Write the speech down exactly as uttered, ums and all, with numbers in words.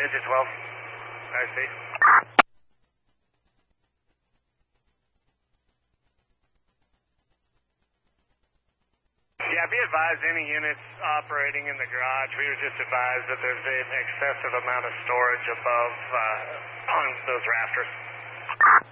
Engine twelve. I see. Yeah, be advised, any units operating in the garage, we were just advised that there's an excessive amount of storage above uh, on those rafters.